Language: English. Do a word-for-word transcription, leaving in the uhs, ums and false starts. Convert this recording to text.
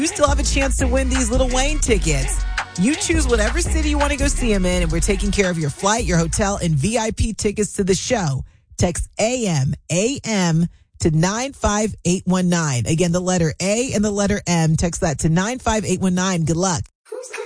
You still have a chance to win these Lil Wayne tickets. You choose whatever city you want to go see him in, and we're taking care of your flight, your hotel, and V I P tickets to the show. Text A M, A M to nine five eight one nine. Again, the letter A and the letter M. Text that to nine five eight one nine. Good luck.